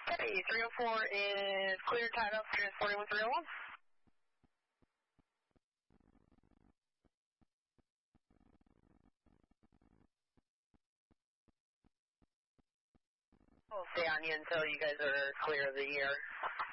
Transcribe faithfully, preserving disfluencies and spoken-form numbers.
Okay, three oh four is clear, tied up, transporting with three oh one. We'll stay on you until you guys are clear of the air.